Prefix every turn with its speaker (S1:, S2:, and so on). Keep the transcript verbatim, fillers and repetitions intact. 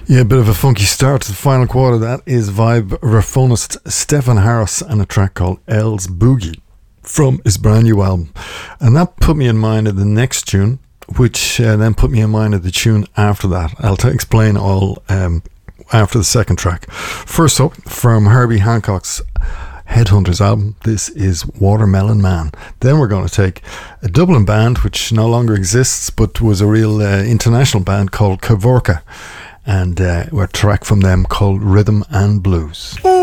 S1: Yeah, a bit of a funky start to the final quarter. That is vibraphonist Stefan Harris and a track called L's Boogie from his brand new album. And that put me in mind of the next tune, which uh, then put me in mind of the tune after that. I'll t- explain all um, after the second track. First up, from Herbie Hancock's Headhunters album, this is Watermelon Man. Then we're going to take a Dublin band which no longer exists but was a real uh, international band called Kavorka, and uh, a track from them called Rhythm and Blues.